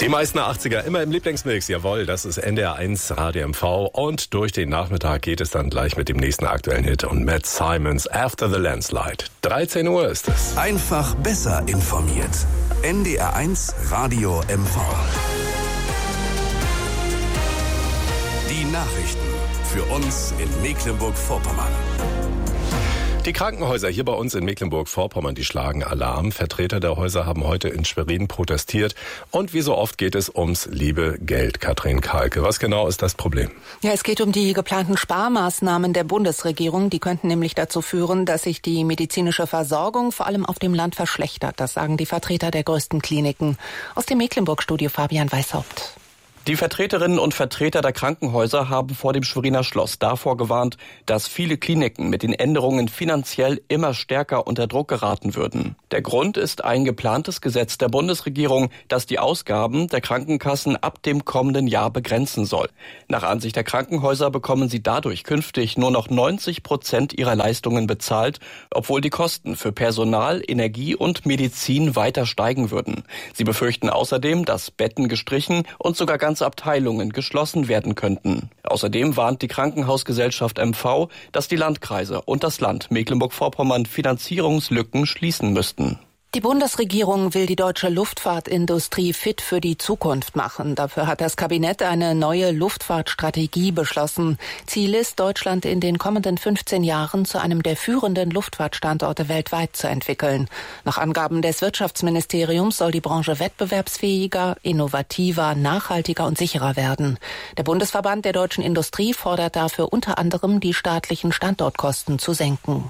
Die meisten 80er immer im Lieblingsmix, jawohl, das ist NDR 1 Radio MV und durch den Nachmittag geht es dann gleich mit dem nächsten aktuellen Hit und Matt Simons After the Landslide. 13 Uhr ist es. Einfach besser informiert. NDR 1 Radio MV. Die Nachrichten für uns in Mecklenburg-Vorpommern. Die Krankenhäuser hier bei uns in Mecklenburg-Vorpommern, die schlagen Alarm. Vertreter der Häuser haben heute in Schwerin protestiert. Und wie so oft geht es ums liebe Geld. Katrin Kalke, was genau ist das Problem? Ja, es geht um die geplanten Sparmaßnahmen der Bundesregierung. Die könnten nämlich dazu führen, dass sich die medizinische Versorgung vor allem auf dem Land verschlechtert. Das sagen die Vertreter der größten Kliniken. Aus dem Mecklenburg-Studio Fabian Weishaupt. Die Vertreterinnen und Vertreter der Krankenhäuser haben vor dem Schweriner Schloss davor gewarnt, dass viele Kliniken mit den Änderungen finanziell immer stärker unter Druck geraten würden. Der Grund ist ein geplantes Gesetz der Bundesregierung, das die Ausgaben der Krankenkassen ab dem kommenden Jahr begrenzen soll. Nach Ansicht der Krankenhäuser bekommen sie dadurch künftig nur noch 90% ihrer Leistungen bezahlt, obwohl die Kosten für Personal, Energie und Medizin weiter steigen würden. Sie befürchten außerdem, dass Betten gestrichen und sogar ganze Abteilungen geschlossen werden könnten. Außerdem warnt die Krankenhausgesellschaft MV, dass die Landkreise und das Land Mecklenburg-Vorpommern Finanzierungslücken schließen müssten. Die Bundesregierung will die deutsche Luftfahrtindustrie fit für die Zukunft machen. Dafür hat das Kabinett eine neue Luftfahrtstrategie beschlossen. Ziel ist, Deutschland in den kommenden 15 Jahren zu einem der führenden Luftfahrtstandorte weltweit zu entwickeln. Nach Angaben des Wirtschaftsministeriums soll die Branche wettbewerbsfähiger, innovativer, nachhaltiger und sicherer werden. Der Bundesverband der deutschen Industrie fordert dafür unter anderem, die staatlichen Standortkosten zu senken.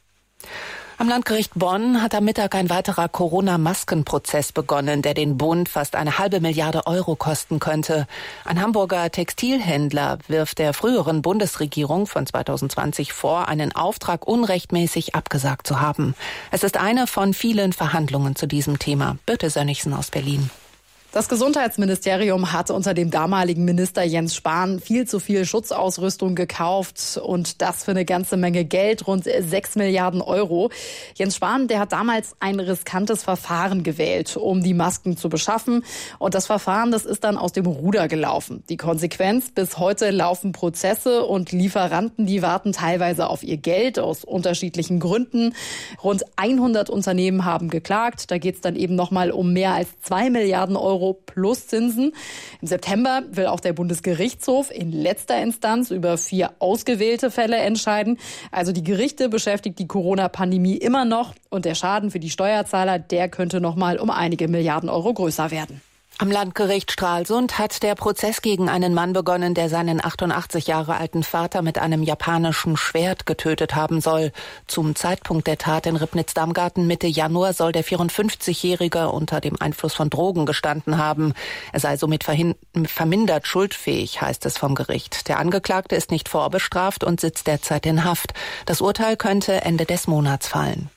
Am Landgericht Bonn hat am Mittag ein weiterer Corona-Maskenprozess begonnen, der den Bund fast 1,5 Milliarde Euro kosten könnte. Ein Hamburger Textilhändler wirft der früheren Bundesregierung von 2020 vor, einen Auftrag unrechtmäßig abgesagt zu haben. Es ist eine von vielen Verhandlungen zu diesem Thema. Birte Sönnigsen aus Berlin. Das Gesundheitsministerium hat unter dem damaligen Minister Jens Spahn viel zu viel Schutzausrüstung gekauft und das für eine ganze Menge Geld, rund 6 Milliarden Euro. Jens Spahn, der hat damals ein riskantes Verfahren gewählt, um die Masken zu beschaffen. Und das Verfahren, das ist dann aus dem Ruder gelaufen. Die Konsequenz, bis heute laufen Prozesse und Lieferanten, die warten teilweise auf ihr Geld aus unterschiedlichen Gründen. Rund 100 Unternehmen haben geklagt. Da geht es dann eben nochmal um mehr als 2 Milliarden Euro plus Zinsen. Im September will auch der Bundesgerichtshof in letzter Instanz über 4 ausgewählte Fälle entscheiden. Also die Gerichte beschäftigt die Corona-Pandemie immer noch und der Schaden für die Steuerzahler, der könnte noch mal um einige Milliarden Euro größer werden. Am Landgericht Stralsund hat der Prozess gegen einen Mann begonnen, der seinen 88 Jahre alten Vater mit einem japanischen Schwert getötet haben soll. Zum Zeitpunkt der Tat in Ribnitz-Damgarten Mitte Januar soll der 54-Jährige unter dem Einfluss von Drogen gestanden haben. Er sei somit vermindert schuldfähig, heißt es vom Gericht. Der Angeklagte ist nicht vorbestraft und sitzt derzeit in Haft. Das Urteil könnte Ende des Monats fallen.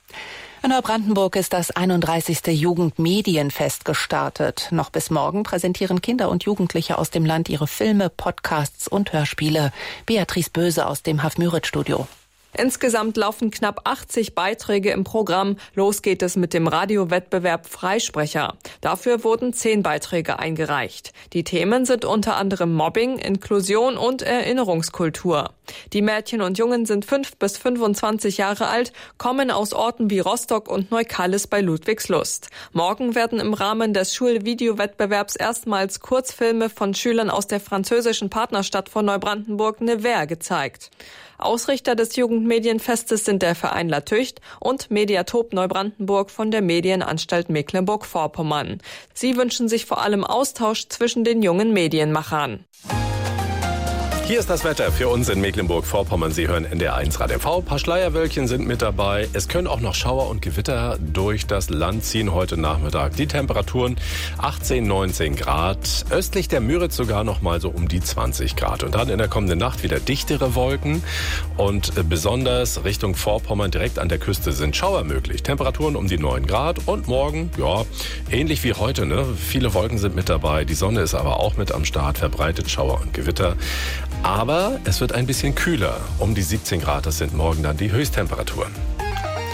In Neubrandenburg ist das 31. Jugendmedienfest gestartet. Noch bis morgen präsentieren Kinder und Jugendliche aus dem Land ihre Filme, Podcasts und Hörspiele. Beatrice Böse aus dem Haf-Müritz-Studio. Insgesamt laufen knapp 80 Beiträge im Programm. Los geht es mit dem Radiowettbewerb Freisprecher. Dafür wurden 10 Beiträge eingereicht. Die Themen sind unter anderem Mobbing, Inklusion und Erinnerungskultur. Die Mädchen und Jungen sind 5 bis 25 Jahre alt, kommen aus Orten wie Rostock und Neukallis bei Ludwigslust. Morgen werden im Rahmen des Schulvideowettbewerbs erstmals Kurzfilme von Schülern aus der französischen Partnerstadt von Neubrandenburg Nevers gezeigt. Ausrichter des Jugendmedienfestes sind der Verein La Tücht und Mediatop Neubrandenburg von der Medienanstalt Mecklenburg-Vorpommern. Sie wünschen sich vor allem Austausch zwischen den jungen Medienmachern. Hier ist das Wetter für uns in Mecklenburg-Vorpommern. Sie hören NDR 1 Radio MV. Ein paar Schleierwölkchen sind mit dabei. Es können auch noch Schauer und Gewitter durch das Land ziehen heute Nachmittag. Die Temperaturen 18, 19 Grad. Östlich der Müritz sogar noch mal so um die 20 Grad. Und dann in der kommenden Nacht wieder dichtere Wolken. Und besonders Richtung Vorpommern direkt an der Küste sind Schauer möglich. Temperaturen um die 9 Grad. Und morgen, ja, ähnlich wie heute, ne? Viele Wolken sind mit dabei. Die Sonne ist aber auch mit am Start. Verbreitet Schauer und Gewitter. Aber es wird ein bisschen kühler. Um die 17 Grad, das sind morgen dann die Höchsttemperaturen.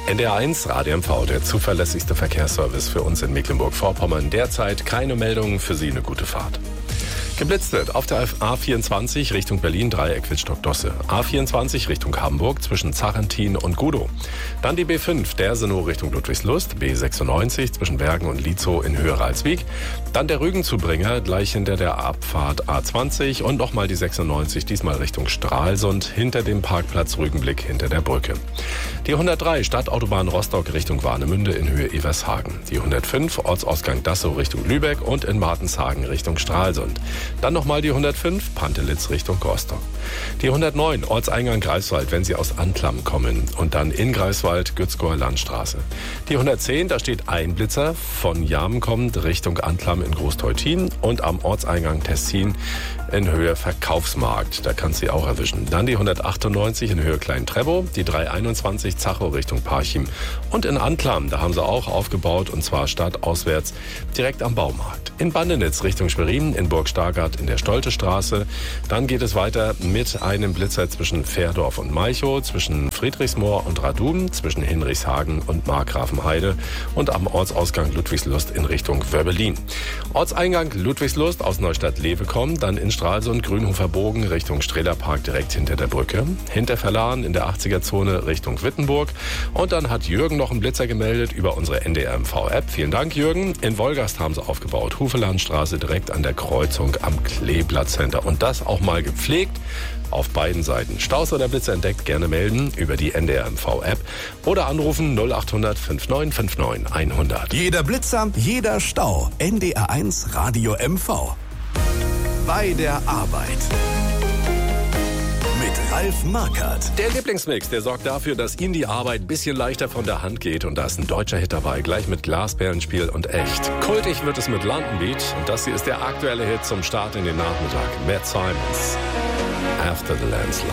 NDR1 Radio MV, der zuverlässigste Verkehrsservice für uns in Mecklenburg-Vorpommern. Derzeit keine Meldungen, für Sie eine gute Fahrt. Geblitzt wird auf der A24 Richtung Berlin, Dreieck Wittstock-Dosse. A24 Richtung Hamburg zwischen Zarentin und Gudow. Dann die B5 Dersenow Richtung Ludwigslust, B96 zwischen Bergen und Lietzow in Höhe Ralswiek. Dann der Rügenzubringer gleich hinter der Abfahrt A20 und nochmal die 96, diesmal Richtung Stralsund, hinter dem Parkplatz Rügenblick hinter der Brücke. Die 103 Stadtautobahn Rostock Richtung Warnemünde in Höhe Evershagen. Die 105 Ortsausgang Dassow Richtung Lübeck und in Martenshagen Richtung Stralsund. Dann nochmal die 105 Pantelitz Richtung Rostock. Die 109 Ortseingang Greifswald, wenn Sie aus Anklam kommen. Und dann in Greifswald Gützkower Landstraße. Die 110, da steht ein Blitzer von Jamen kommend Richtung Anklam in Großteutin und am Ortseingang Tessin in Höhe Verkaufsmarkt. Da kann Sie auch erwischen. Dann die 198 in Höhe Klein-Trebow, die 321 Zachow Richtung Parchim. Und in Anklam, da haben sie auch aufgebaut, und zwar stadtauswärts direkt am Baumarkt. In Bandenitz Richtung Schwerin, in Burg Stargard in der Stoltestraße. Dann geht es weiter mit einem Blitzer zwischen Fährdorf und Malchow, zwischen Friedrichsmoor und Radum, zwischen Hinrichshagen und Markgrafenheide und am Ortsausgang Ludwigslust in Richtung Wörbelin. Ortseingang Ludwigslust aus Neustadt-Lewe kommen, dann in Stralsund Grünhofer Bogen Richtung Strehlerpark direkt hinter der Brücke, hinter Verlahen in der 80er-Zone Richtung Wittenburg. Und dann hat Jürgen noch einen Blitzer gemeldet über unsere NDR-MV-App. Vielen Dank, Jürgen. In Wolgast haben sie aufgebaut. Hufelandstraße direkt an der Kreuzung am Kleeblatt-Center. Und das auch mal gepflegt auf beiden Seiten. Staus oder Blitzer entdeckt, gerne melden über die NDR-MV-App oder anrufen 0800 5959 100. Jeder Blitzer, jeder Stau. NDR1 Radio MV. Bei der Arbeit. Mit Ralf Markert. Der Lieblingsmix, der sorgt dafür, dass Ihnen die Arbeit ein bisschen leichter von der Hand geht. Und da ist ein deutscher Hit dabei, gleich mit Glasperlenspiel und echt. Kultig wird es mit London Beat. Und das hier ist der aktuelle Hit zum Start in den Nachmittag. Matt Simons, After the Landslide.